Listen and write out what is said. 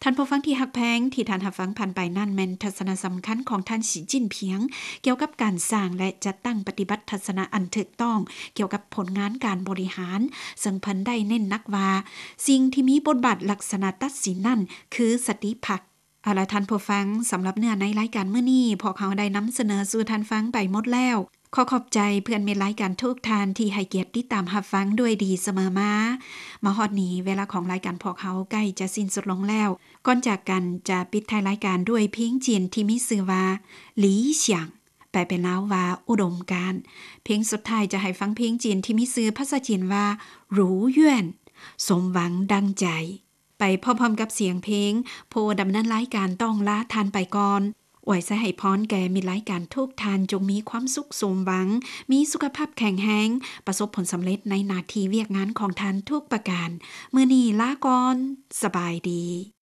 านผู้ฟังที่ฮักแพงที่ท่านรับฟังผ่านไปนั่นแม่นทัศนะสำคัญของท่านสีจิ้นเพียงเกี่ยวกับการสร้างและจัดตั้งปฏิบัติทัศนะอันถูกต้องเกี่ยวกับผลงานการบริหารซึ่งเพิ่นได้เน้นนักว่าสิ่งที่มีบทบาทลักษณะตัดสินนั่นคือสติปัฏฐานเอาล่ะท่านผู้ฟังสำหรับเนื้อในรายการมื้อนี้พวกเขาได้นำเสนอสู่ท่านฟังไปหมดแล้วขอขอบใจเพื่อนเมรายการทุกท่านที่ให้เกียรติติดตามรับฟังด้วยดีเสมอมาฮอดนี้เวลาของรายการพวกเขาใกล้จะสิ้นสุดลงแล้วก่อนจากกันจะปิดท้ายรายการด้วยเพลงจีนที่มีชื่อว่าหลี่เฉียงแปลเป็นลาวว่าอุดมการณ์เพลงสุดท้ายจะให้ฟังเพลงจีนที่มีชื่อภาษาจีนว่าหรูเย่วนสมหวังดังใจไปพร้อมๆกับเสียงเพลงผู้ดำเนินรายการต้องลาทานไปก่อนอวยใส่ให้พรแก่มีรายการทุกทานจงมีความสุขสมหวังมีสุขภาพแข็งแรงประสบผลสำเร็จในหน้าที่เวียกงานของท่านทุกประการมื้อนี้ลาก่อนสบายดี